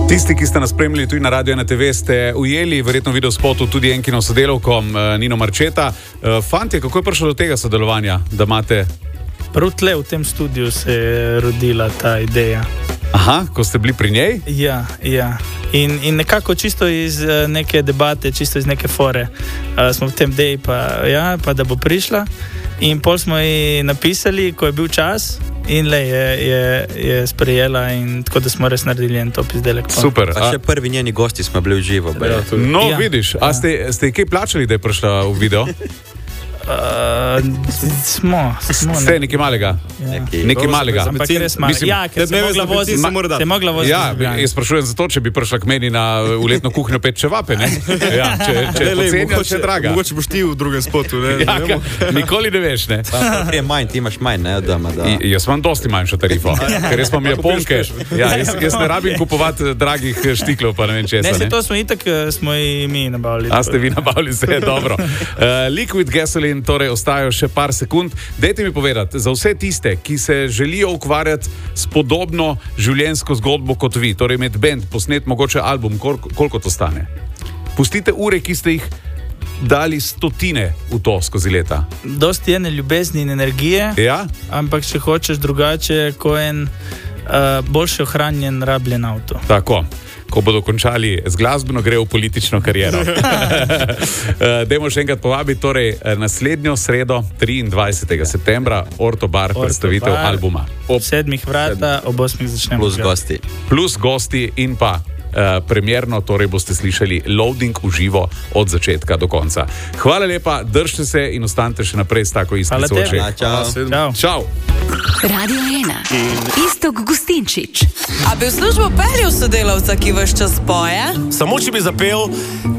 Tisti, ki ste nas spremljali tudi na Radio na TV, ste ujeli verjetno video spotu tudi Enkino sodelavko Nino Marčeta. Fantje, kako je prišlo do tega sodelovanja, da imate? Prav tle v tem studiu se je rodila ta ideja. Aha, ko ste bili pri njej? Ja. In nekako čisto iz neke debate, čisto iz neke fore smo v tem deji, pa da bo prišla. In pol smo ji napisali, ko je bil čas, in je sprejela, in tako da smo res naredili en top izdelek. Super. A še prvi njeni gosti smo bili v živo. No, vidiš, a ste kaj plačali, da je prišla v video? Smo. Ste nekaj malega? Nekaj malega. Ampak je res malo. Ja, ker se je mogla voziti. Ja, jaz sprašujem zato, če bi prišla k meni v letno kuhinjo pet čevape, ne? Ja, če je poceni, če je draga. Mogoče boš ti v drugem spotu, ne? Ja, nikoli ne veš, ne? Ti imaš manj, ne, doma, da. Jaz imam dosti manjšo tarifo, ker jaz imam Japonke. Ja, jaz ne rabim kupovati dragih štiklov, pa ne vem česa, ne? Ne, to smo itak, smo i mi nabavili. A ste vi nabavili, vse dobro. Liquid Gasoline torej ostajajo še par sekund. Dajte mi povedati, za vse tiste, ki se želijo ukvarjati s podobno življenjsko zgodbo kot vi, torej med band, posnet mogoče album, koliko to stane? Pustite ure, ki ste jih dali stotine v to skozi leta. Dosti ene ljubezni in energije, ja? Ampak če hočeš drugače, ko en boljše ohranjen rabljen avto. Tako. Ko bodo končali z glasbeno, gre v politično kariero. Dajmo še enkrat povabiti, torej naslednjo sredo, 23. septembra, Orto Bar, predstavitev albuma. Ob 7 vrata, ob 8 začnemo. Plus gosti in pa premierno, torej boste slišali loading v živo od začetka do konca. Hvala lepa, držite se in ostanite še naprej s tako iskrico v očeh. Čau. Radio 1. Iztok Gustinčič. A bi v službo peljal sodelavca, ki vaš čas poje? Samo če bi zapel